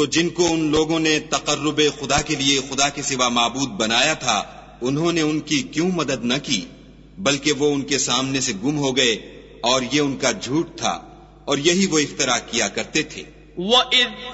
तो जिनको उन लोगों ने तकर्रुबे खुदा के लिए खुदा के सिवा माबूद बनाया था, उन्होंने उनकी क्यों मदद न की, बल्कि वो उनके सामने से गुम हो गए, और ये उनका झूठ था, और यही वो इफ्तरा किया करते थे।